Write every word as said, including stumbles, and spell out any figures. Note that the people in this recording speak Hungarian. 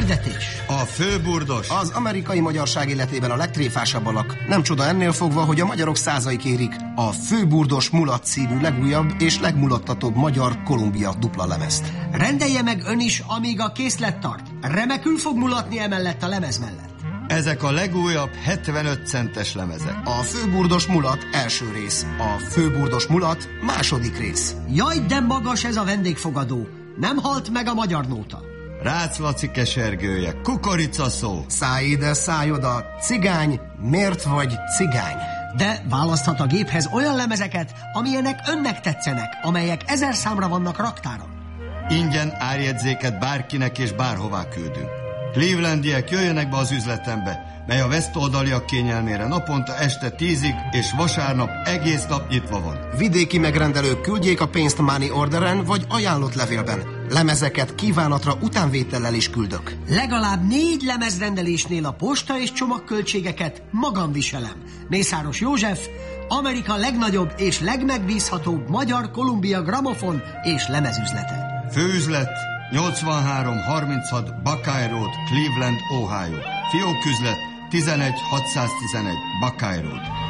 Küldetés. A főburdos. Az amerikai magyarság életében a legtréfásabb alak. Nem csoda ennél fogva, hogy a magyarok százai kérik a Főburdos Mulat című legújabb és legmulattatóbb magyar Kolumbia dupla lemezt. Rendelje meg ön is, amíg a készlet tart. Remekül fog mulatni emellett a lemez mellett. Ezek a legújabb hetvenöt centes lemezek. A Főburdos Mulat első rész, a Főburdos Mulat második rész. Jaj, de magas ez a vendégfogadó. Nem halt meg a magyar nóta. Rácz Laci kesergője, kukoricaszó. Szállj ide, szállj oda, cigány, miért vagy cigány? De választhat a géphez olyan lemezeket, amilyenek önnek tetszenek, amelyek ezer számra vannak raktáron. Ingyen árjegyzéket bárkinek és bárhová küldünk. Clevelandiek, jöjjenek be az üzletembe, mely a West-oldaliak kényelmére naponta este tízig és vasárnap egész nap nyitva van. Vidéki megrendelők küldjék a pénzt money orderen vagy ajánlott levélben. Lemezeket kívánatra utánvétellel is küldök. Legalább négy lemezrendelésnél a posta és csomagköltségeket magam viselem. Mészáros József, Amerika legnagyobb és legmegbízhatóbb magyar Kolumbia gramofon és lemezüzlete. Főüzlet nyolcvanhárom harminchat Buckeye Road, Cleveland, Ohio. Fióküzlet tizenegy hatszáztizenegy Buckeye Road.